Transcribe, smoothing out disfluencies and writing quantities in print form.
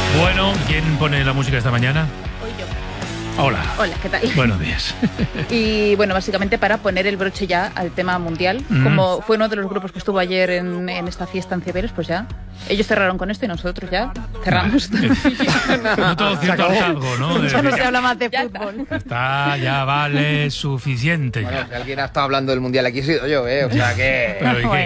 Bueno, ¿quién pone la música esta mañana? Hoy yo. Hola. Hola, ¿qué tal? Buenos días. Y bueno, básicamente para poner el broche ya al tema mundial, como fue uno de los grupos que estuvo ayer en esta fiesta en Cibeles, pues ya ellos cerraron con esto y nosotros ya cerramos. No todo cierto hartazgo, ¿no? Ya no se habla más de fútbol. Está, ya vale suficiente. Bueno, Ya. si alguien ha estado hablando del Mundial aquí he sido yo, o sea que... Pero, ¿y qué?